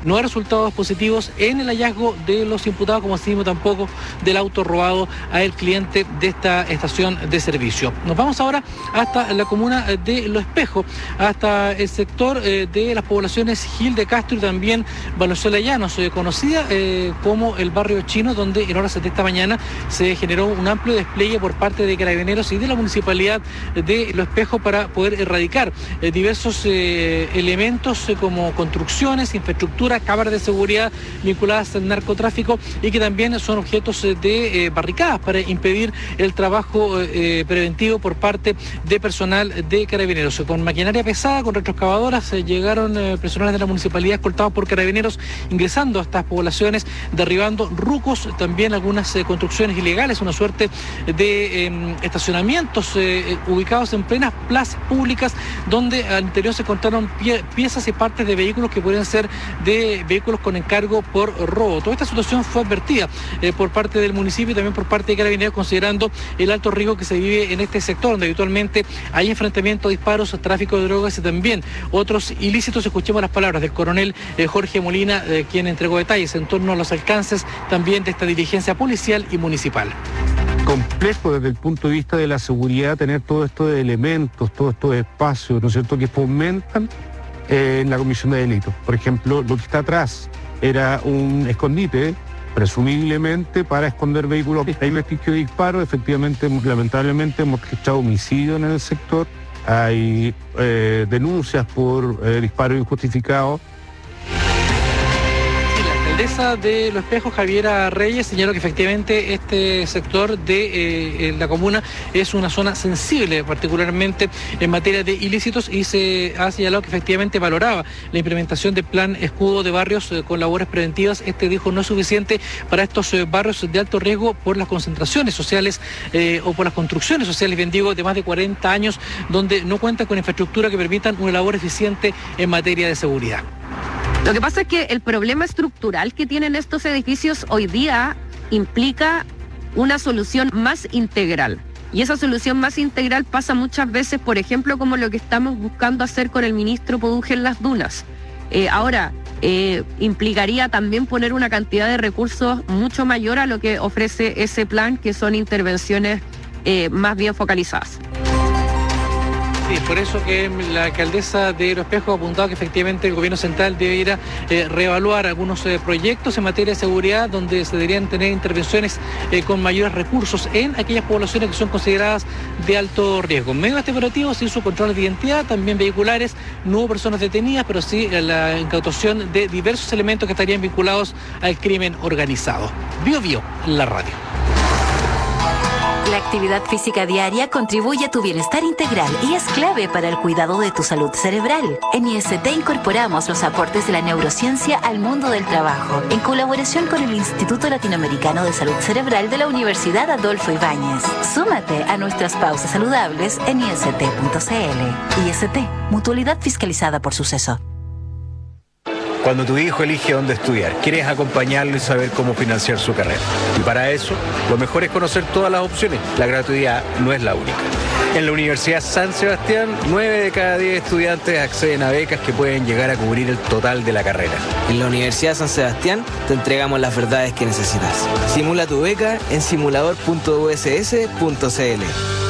no hay resultados positivos en el hallazgo de los imputados, como así tampoco del auto robado al cliente de esta estación de servicio. Nos vamos ahora hasta la comuna de Los Espejos, hasta el sector de las poblaciones Gil de Castro y también Valenzuela Llanos, conocida como el barrio chino, donde en horas de esta mañana se generó un amplio despliegue por parte de Carabineros y de la Municipalidad de Los Espejos para poder erradicar diversos elementos como construcciones, infraestructura, cámaras de seguridad vinculadas al narcotráfico y que también son objetos de barricadas para impedir el trabajo preventivo por parte de personal de Carabineros. Con maquinaria pesada, con retroexcavadoras, llegaron personales de la municipalidad escoltados por Carabineros ingresando a estas poblaciones, derribando rucos, también algunas construcciones ilegales, una suerte de estacionamientos ubicados en plenas plazas públicas donde al interior se encontraron piezas y partes de vehículos que podrían ser de vehículos con encargo por robo. Toda esta situación fue advertida por parte del municipio y también por parte de Carabineros, considerando el alto riesgo que se vive en este sector, donde habitualmente hay enfrentamientos, disparos, tráfico de drogas y también otros ilícitos. Escuchemos las palabras del coronel Jorge Molina, quien entregó detalles en torno a los alcances también de esta diligencia policial y municipal. Complejo desde el punto de vista de la seguridad tener todos estos elementos, todos estos espacios, ¿no es cierto?, que fomentan en la comisión de delitos. Por ejemplo, lo que está atrás era un escondite, presumiblemente para esconder vehículos. Hay vestigio de disparo, efectivamente, lamentablemente hemos registrado homicidio en el sector, hay denuncias por disparo injustificado. La alcaldesa de Los Espejos, Javiera Reyes, señaló que efectivamente este sector de la comuna es una zona sensible, particularmente en materia de ilícitos, y se ha señalado que efectivamente valoraba la implementación del plan escudo de barrios con labores preventivas. Dijo no es suficiente para estos barrios de alto riesgo por las concentraciones sociales o por las construcciones sociales, bien digo, de más de 40 años, donde no cuentan con infraestructura que permitan una labor eficiente en materia de seguridad. Lo que pasa es que el problema estructural que tienen estos edificios hoy día implica una solución más integral. Y esa solución más integral pasa muchas veces, por ejemplo, como lo que estamos buscando hacer con el ministro Poduje en Las Dunas. Ahora, implicaría también poner una cantidad de recursos mucho mayor a lo que ofrece ese plan, que son intervenciones más bien focalizadas. Sí, por eso que la alcaldesa de Los Espejos ha apuntado que efectivamente el gobierno central debería reevaluar algunos proyectos en materia de seguridad donde se deberían tener intervenciones con mayores recursos en aquellas poblaciones que son consideradas de alto riesgo. En medio de este operativo se hizo controles de identidad, también vehiculares, no hubo personas detenidas, pero sí la incautación de diversos elementos que estarían vinculados al crimen organizado. Bio, la radio. La actividad física diaria contribuye a tu bienestar integral y es clave para el cuidado de tu salud cerebral. En IST incorporamos los aportes de la neurociencia al mundo del trabajo, en colaboración con el Instituto Latinoamericano de Salud Cerebral de la Universidad Adolfo Ibáñez. Súmate a nuestras pausas saludables en ist.cl. IST, mutualidad fiscalizada por Suceso. Cuando tu hijo elige dónde estudiar, quieres acompañarlo y saber cómo financiar su carrera. Y para eso, lo mejor es conocer todas las opciones. La gratuidad no es la única. En la Universidad San Sebastián, 9 de cada 10 estudiantes acceden a becas que pueden llegar a cubrir el total de la carrera. En la Universidad San Sebastián te entregamos las verdades que necesitas. Simula tu beca en simulador.uss.cl.